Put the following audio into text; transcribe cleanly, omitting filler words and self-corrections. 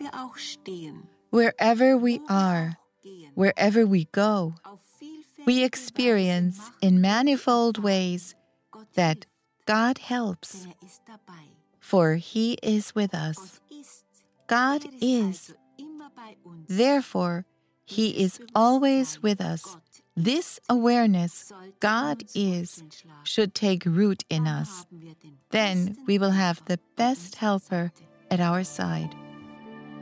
Wherever we are, wherever we go, we experience in manifold ways that God helps, for He is with us. God is. Therefore, He is always with us. This awareness, God is, should take root in us. Then we will have the best helper at our side.